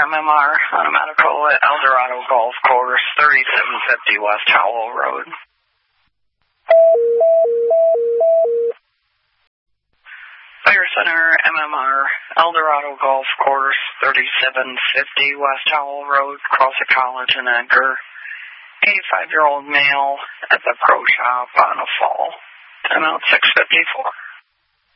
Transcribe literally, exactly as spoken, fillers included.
M M R on a medical at Eldorado Golf Course, thirty-seven fifty West Howell Road. Fire Center, M M R, Eldorado Golf Course, thirty-seven fifty West Howell Road, Crossett College in Edgar. eighty-five-year-old male at the pro shop on a fall. Time out six fifty-four.